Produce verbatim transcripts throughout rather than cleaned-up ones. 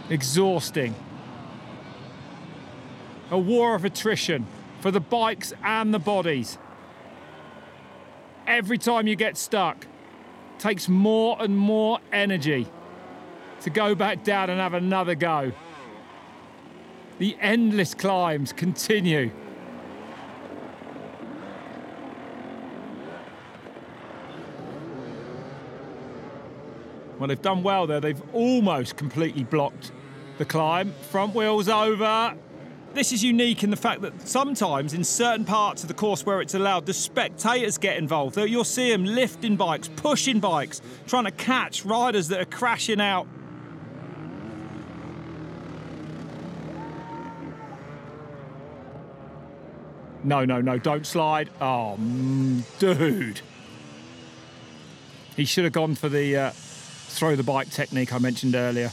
Exhausting. A war of attrition for the bikes and the bodies. Every time you get stuck, it takes more and more energy to go back down and have another go. The endless climbs continue. Well, they've done well there. They've almost completely blocked the climb. Front wheels over. This is unique in the fact that sometimes in certain parts of the course where it's allowed, the spectators get involved. You'll see them lifting bikes, pushing bikes, trying to catch riders that are crashing out. No, no, no, don't slide. Oh, mm, dude. He should have gone for the uh, throw the bike technique I mentioned earlier.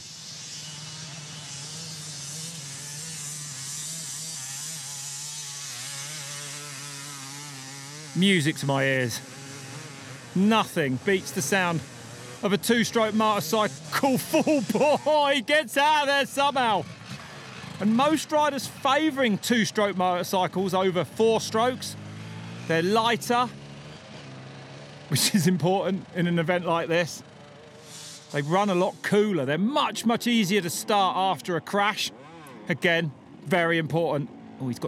Music to my ears. Nothing beats the sound of a two-stroke motorcycle full bore. He gets out of there somehow. And most riders favouring two-stroke motorcycles over four strokes. They're lighter, which is important in an event like this. They run a lot cooler. They're much, much easier to start after a crash. Again, very important. Oh, he's got